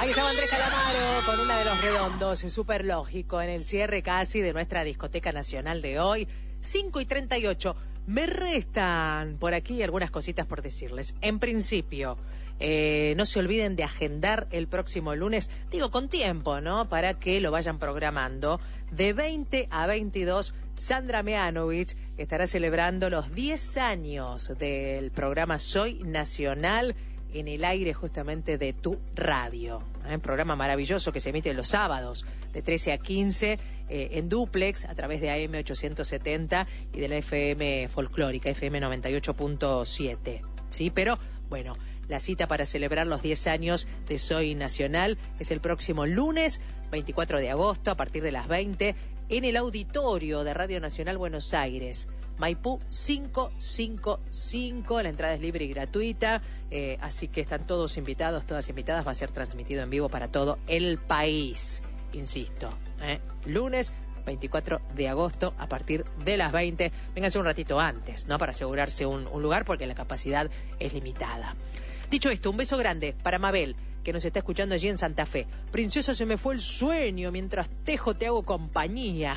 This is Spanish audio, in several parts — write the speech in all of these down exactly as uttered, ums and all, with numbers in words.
Aquí estaba Andrés Calamaro con una de los redondos, súper lógico, en el cierre casi de nuestra discoteca nacional de hoy. cinco y treinta y ocho. Me restan por aquí algunas cositas por decirles. En principio, eh, no se olviden de agendar el próximo lunes, digo con tiempo, ¿no? Para que lo vayan programando. De veinte a veintidós, Sandra Mianovich estará celebrando los diez años del programa Soy Nacional en el aire justamente de tu radio. Un programa maravilloso que se emite los sábados de trece a quince eh, en dúplex a través de A M ochocientos setenta y de la F M folclórica, F M noventa y ocho punto siete. ¿Sí? Pero, bueno, la cita para celebrar los diez años de Soy Nacional es el próximo lunes, veinticuatro de agosto, a partir de las veinte, en el auditorio de Radio Nacional Buenos Aires. Maipú quinientos cincuenta y cinco, la entrada es libre y gratuita, eh, así que están todos invitados, todas invitadas, va a ser transmitido en vivo para todo el país, insisto, ¿eh? Lunes veinticuatro de agosto a partir de las veinte, vénganse un ratito antes, ¿no? Para asegurarse un, un lugar porque la capacidad es limitada. Dicho esto, un beso grande para Mabel, que nos está escuchando allí en Santa Fe. Princesa, se me fue el sueño, mientras tejo te hago compañía.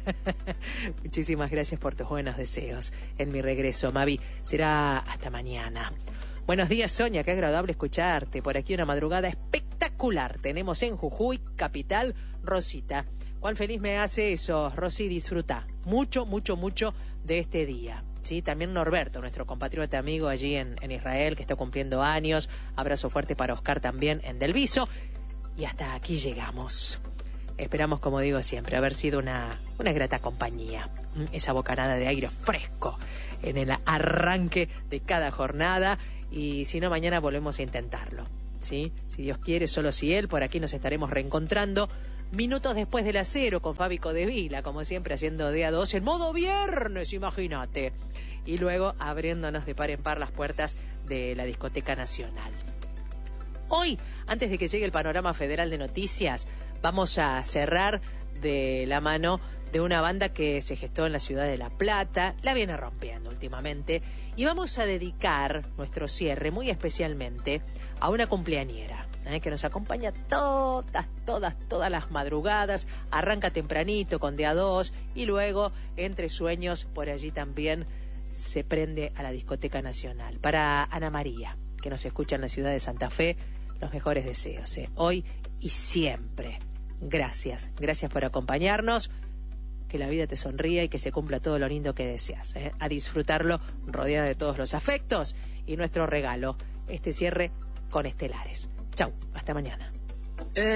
Muchísimas gracias por tus buenos deseos en mi regreso, Mavi. Será hasta mañana. Buenos días, Sonia, qué agradable escucharte. Por aquí una madrugada espectacular. Tenemos en Jujuy, capital, Rosita. Cuán feliz me hace eso, Rosy, disfruta mucho, mucho, mucho de este día. Sí, también Norberto, nuestro compatriota amigo allí en, en Israel, que está cumpliendo años. Abrazo fuerte para Oscar también en Delviso. Y hasta aquí llegamos. Esperamos, como digo siempre, haber sido una, una grata compañía. Esa bocanada de aire fresco en el arranque de cada jornada. Y si no, mañana volvemos a intentarlo. ¿Sí? Si Dios quiere, solo si Él, por aquí nos estaremos reencontrando minutos después de las cero con Fabi Codevila, como siempre haciendo de a dos en modo viernes, imagínate. Y luego abriéndonos de par en par las puertas de la Discoteca Nacional. Hoy, antes de que llegue el panorama federal de noticias, vamos a cerrar de la mano de una banda que se gestó en la ciudad de La Plata, la viene rompiendo últimamente, y vamos a dedicar nuestro cierre muy especialmente a una cumpleañera, ¿eh? que nos acompaña todas, todas, todas las madrugadas, arranca tempranito con de a dos y luego, entre sueños, por allí también se prende a la Discoteca Nacional. Para Ana María, que nos escucha en la ciudad de Santa Fe, los mejores deseos, ¿eh? hoy y siempre. Gracias, gracias por acompañarnos. Que la vida te sonría y que se cumpla todo lo lindo que deseas, ¿eh? A disfrutarlo rodeada de todos los afectos y nuestro regalo, este cierre con estelares. Chau, hasta mañana.